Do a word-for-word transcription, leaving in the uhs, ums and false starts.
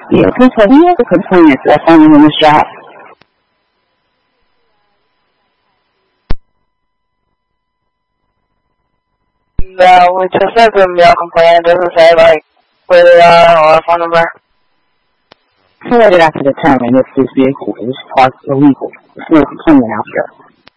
Yeah, because we have a complaint that's only in the shop. Yeah, we just sent them your complaint. It doesn't say, like, where they are or a phone number. So I did have to determine if this vehicle is parked illegal. There's no complaint out here.